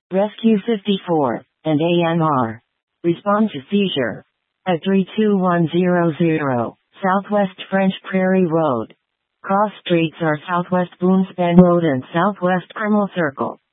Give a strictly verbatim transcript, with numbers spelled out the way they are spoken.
Rescue fifty-four, and A M R. Respond to seizure. At three two one zero zero, Southwest French Prairie Road. Cross streets are Southwest Boonspan Road and Southwest Carmel Circle.